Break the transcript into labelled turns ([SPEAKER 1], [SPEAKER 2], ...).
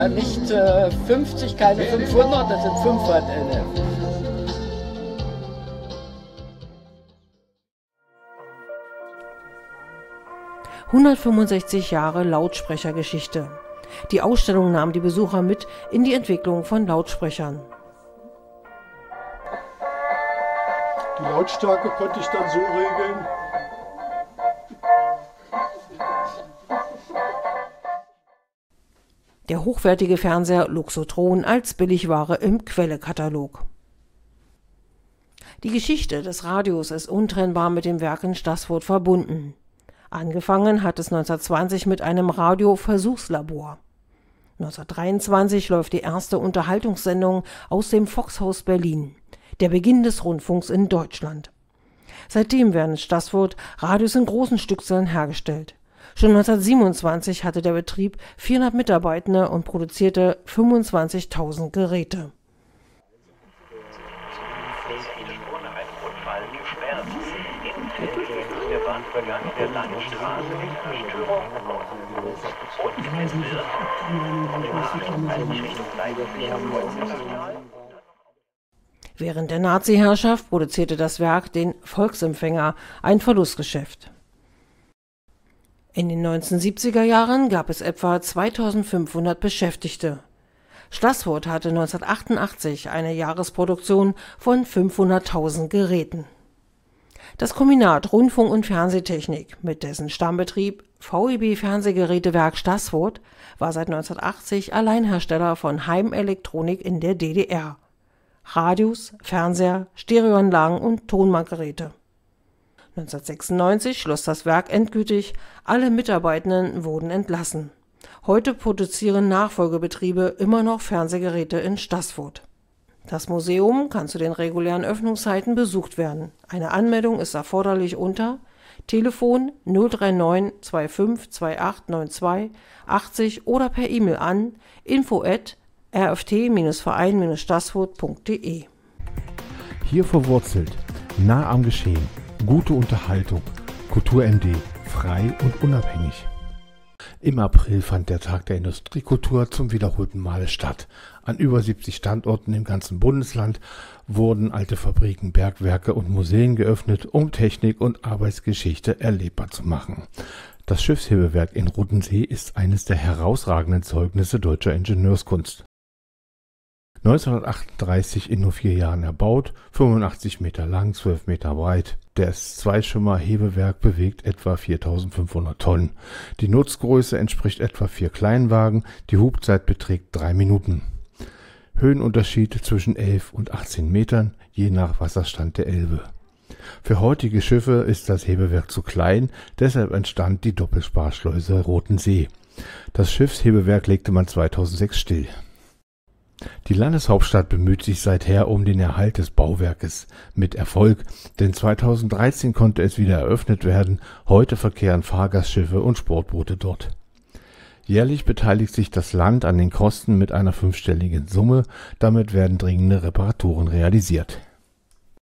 [SPEAKER 1] Nicht 50, keine 500, das sind 500 NF.
[SPEAKER 2] »165 Jahre Lautsprechergeschichte«. Die Ausstellung nahm die Besucher mit in die Entwicklung von Lautsprechern.
[SPEAKER 3] Die Lautstärke konnte ich dann so regeln.
[SPEAKER 2] Der hochwertige Fernseher Luxotron als Billigware im Quelle-Katalog. Die Geschichte des Radios ist untrennbar mit dem Werk in Staßfurt verbunden. Angefangen hat es 1920 mit einem Radio-Versuchslabor. 1923 läuft die erste Unterhaltungssendung aus dem Fox-Haus Berlin, der Beginn des Rundfunks in Deutschland. Seitdem werden in Staßfurt Radios in großen Stückzahlen hergestellt. Schon 1927 hatte der Betrieb 400 Mitarbeitende und produzierte 25.000 Geräte. Während der Nazi-Herrschaft produzierte das Werk den Volksempfänger, ein Verlustgeschäft. In den 1970er Jahren gab es etwa 2.500 Beschäftigte. Staßfurt hatte 1988 eine Jahresproduktion von 500.000 Geräten. Das Kombinat Rundfunk- und Fernsehtechnik mit dessen Stammbetrieb VEB Fernsehgerätewerk Staßfurt war seit 1980 Alleinhersteller von Heimelektronik in der DDR. Radios, Fernseher, Stereoanlagen und Tonbandgeräte. 1996 schloss das Werk endgültig, alle Mitarbeitenden wurden entlassen. Heute produzieren Nachfolgebetriebe immer noch Fernsehgeräte in Staßfurt. Das Museum kann zu den regulären Öffnungszeiten besucht werden. Eine Anmeldung ist erforderlich unter Telefon 039 25 28 92 80 oder per E-Mail an info@rft-verein-staßfurt.de.
[SPEAKER 4] Hier verwurzelt, nah am Geschehen, gute Unterhaltung, Kultur-MD, frei und unabhängig. Im April fand der Tag der Industriekultur zum wiederholten Male statt. An über 70 Standorten im ganzen Bundesland wurden alte Fabriken, Bergwerke und Museen geöffnet, um Technik und Arbeitsgeschichte erlebbar zu machen. Das Schiffshebewerk in Ruddensee ist eines der herausragenden Zeugnisse deutscher Ingenieurskunst. 1938 in nur 4 Jahren erbaut, 85 Meter lang, 12 Meter breit. Das Zweischimmer-Hebewerk bewegt etwa 4.500 Tonnen. Die Nutzgröße entspricht etwa 4 Kleinwagen, die Hubzeit beträgt 3 Minuten. Höhenunterschied zwischen 11 und 18 Metern, je nach Wasserstand der Elbe. Für heutige Schiffe ist das Hebewerk zu klein, deshalb entstand die Doppelsparschleuse Rothensee. Das Schiffshebewerk legte man 2006 still. Die Landeshauptstadt bemüht sich seither um den Erhalt des Bauwerkes. Mit Erfolg, denn 2013 konnte es wieder eröffnet werden. Heute verkehren Fahrgastschiffe und Sportboote dort. Jährlich beteiligt sich das Land an den Kosten mit einer 5-stelligen Summe. Damit werden dringende Reparaturen realisiert.